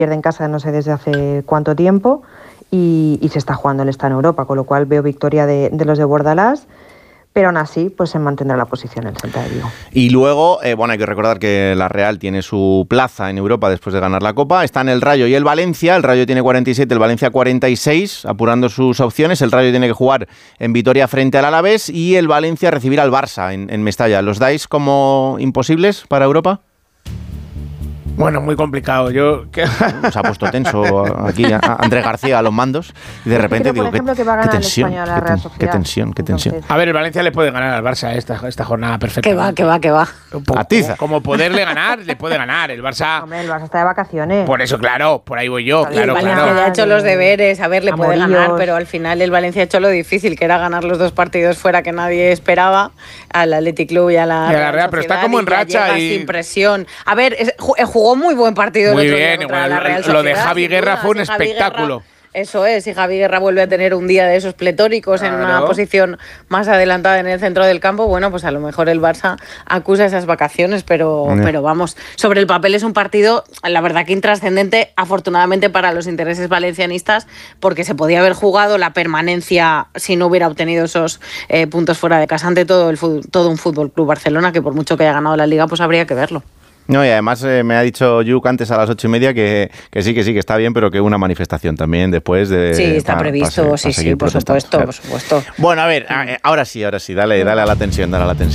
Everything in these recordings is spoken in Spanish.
pierde en casa no sé desde hace cuánto tiempo y se está jugando, él está en Europa, con lo cual veo victoria de los de Bordalás. Pero aún así, pues se mantendrá la posición en el Celta de Vigo. Y luego, hay que recordar que la Real tiene su plaza en Europa después de ganar la Copa. Están el Rayo y el Valencia. El Rayo tiene 47, el Valencia 46, apurando sus opciones. El Rayo tiene que jugar en Vitoria frente al Alavés y el Valencia recibir al Barça en Mestalla. ¿Los dais como imposibles para Europa? Bueno, muy complicado. Se ha puesto tenso aquí Andrés García a los mandos y de repente digo, qué tensión, qué tensión. Entonces, a ver, el Valencia le puede ganar al Barça esta jornada perfectamente. Que va. Atiza. Como poderle ganar, le puede ganar. El Barça... Hombre, el Barça está de vacaciones. Por eso, claro, por ahí voy yo. El Valencia ya ha hecho los deberes, a ver, le puede ganar, pero al final el Valencia ha hecho lo difícil, que era ganar los 2 partidos fuera que nadie esperaba, al Athletic Club y a la Real, pero está como en racha y... sin presión. A ver, jugó muy buen partido muy el otro bien, día contra la Real lo de Sociedad, Javi Guerra fue un espectáculo. Eso es, y Javi Guerra vuelve a tener un día de esos pletóricos en una posición más adelantada en el centro del campo, bueno, pues a lo mejor el Barça acusa esas vacaciones, pero vamos, sobre el papel es un partido, la verdad que intrascendente, afortunadamente para los intereses valencianistas, porque se podía haber jugado la permanencia si no hubiera obtenido esos puntos fuera de casa ante todo un Fútbol Club Barcelona, que por mucho que haya ganado la Liga, pues habría que verlo. No, y además me ha dicho Yuk antes a las 8:30 que sí, que está bien, pero que una manifestación también después de... Sí, está previsto, sí, por supuesto, claro. por supuesto. Bueno, a ver, ahora sí, dale a la tensión,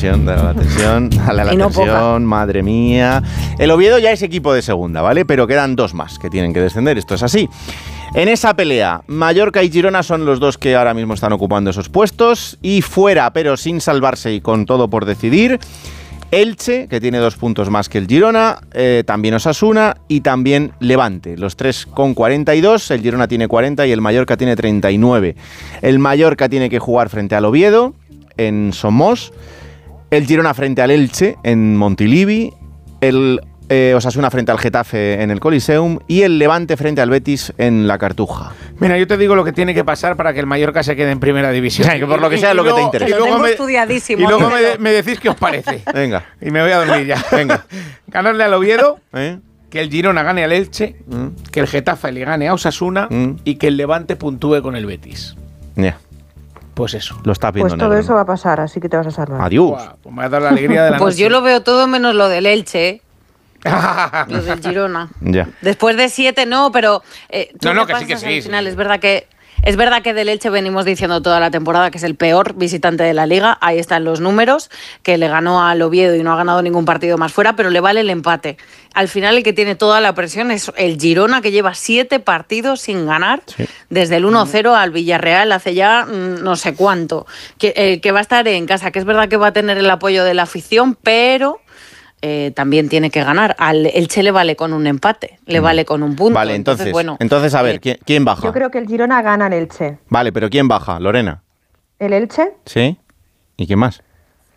no, madre mía. El Oviedo ya es equipo de segunda, ¿vale? Pero quedan 2 más que tienen que descender, esto es así. En esa pelea, Mallorca y Girona son los 2 que ahora mismo están ocupando esos puestos, y fuera, pero sin salvarse y con todo por decidir, Elche, que tiene 2 puntos más que el Girona, también Osasuna y también Levante, los 3 con 42, el Girona tiene 40 y el Mallorca tiene 39. El Mallorca tiene que jugar frente al Oviedo en Somos, el Girona frente al Elche en Montilivi, el Osasuna frente al Getafe en el Coliseum y el Levante frente al Betis en la Cartuja. Mira, yo te digo lo que tiene que pasar para que el Mallorca se quede en primera división. Que por lo que sea lo que te interesa. Lo tengo estudiadísimo. Y luego me decís qué os parece. Venga. Y me voy a dormir ya. Venga. Ganarle al Oviedo, que el Girona gane al Elche, que el Getafe le gane a Osasuna y que el Levante puntúe con el Betis. Ya. Pues eso. Lo está viendo. Pues todo eso va a pasar, así que te vas a salvar. Adiós. Pues me va a dar la alegría de la Pues noche. yo lo veo todo menos lo del Elche, lo del Girona. Ya. Después de 7 no, pero que sí. Al final es verdad que del Elche venimos diciendo toda la temporada que es el peor visitante de la Liga. Ahí están los números, que le ganó al Oviedo y no ha ganado ningún partido más fuera, pero le vale el empate. Al final el que tiene toda la presión es el Girona, que lleva 7 partidos sin ganar, desde el 1-0 al Villarreal hace ya no sé cuánto. Que va a estar en casa, que es verdad que va a tener el apoyo de la afición, pero... también tiene que ganar. Al Elche le vale con un empate, le vale con un punto. Vale, entonces a ver, ¿quién baja? Yo creo que el Girona gana al Elche. Vale, pero ¿quién baja? ¿Lorena? ¿El Elche? Sí. ¿Y quién más?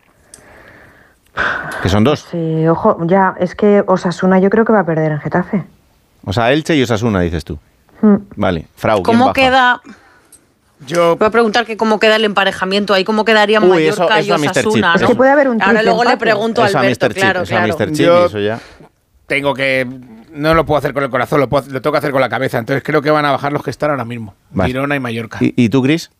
Que son 2. Sí, ojo, ya, es que Osasuna yo creo que va a perder en Getafe. O sea, Elche y Osasuna, dices tú. Vale, Frau, ¿quién ¿Cómo baja? queda? Yo voy a preguntar que cómo queda el emparejamiento ahí, cómo quedarían Mallorca y Osasuna, ¿no? Es que puede haber un Ahora luego empate. le pregunto a Alberto, claro. Mr. Chip, Yo eso ya. tengo que... No lo puedo hacer con el corazón, lo tengo que hacer con la cabeza. Entonces creo que van a bajar los que están ahora mismo. Vale. Girona y Mallorca. ¿Y tú, Cris?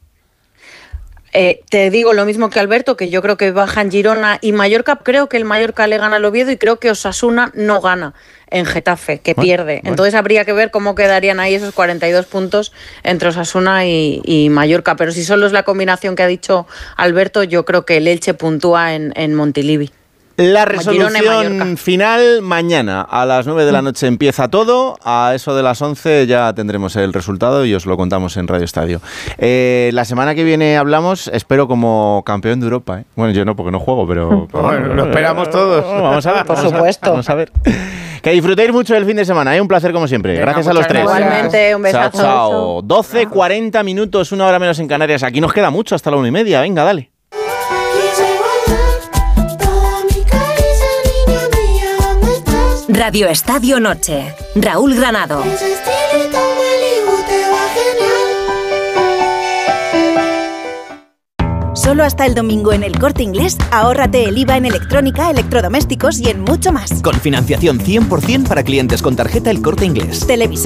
Te digo lo mismo que Alberto, que yo creo que bajan Girona y Mallorca. Creo que el Mallorca le gana al Oviedo y creo que Osasuna no gana en Getafe, que pierde. Bueno. Entonces habría que ver cómo quedarían ahí esos 42 puntos entre Osasuna y Mallorca. Pero si solo es la combinación que ha dicho Alberto, yo creo que el Elche puntúa en Montilivi. La resolución final mañana a las 9 de la noche empieza todo, a eso de las 11 ya tendremos el resultado y os lo contamos en Radio Estadio. La semana que viene hablamos, espero como campeón de Europa, ¿eh? Bueno, yo no, porque no juego, pero bueno, lo esperamos todos. Vamos a ver, por supuesto. Vamos a ver. Que disfrutéis mucho del fin de semana, ¿eh? Un placer como siempre. Venga, gracias a los 3. Igualmente, un besazo. Chao. 12:40 minutos, 1 hora menos en Canarias. Aquí nos queda mucho, hasta la 1:30. Venga, dale. Radio Estadio Noche. Raúl Granado. Solo hasta el domingo en El Corte Inglés, ahórrate el IVA en electrónica, electrodomésticos y en mucho más. Con financiación 100% para clientes con tarjeta El Corte Inglés. Televisor